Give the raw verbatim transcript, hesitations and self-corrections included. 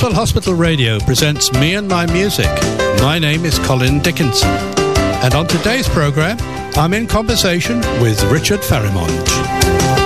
Gospel Hospital Radio presents Me and My Music. My name is Colin Dickinson. And on today's programme, I'm in conversation with Richard Pharimond.